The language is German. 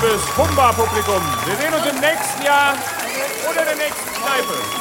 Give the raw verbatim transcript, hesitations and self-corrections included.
liebes Humba-Publikum. Wir sehen uns im nächsten Jahr oder der nächsten Kneipe.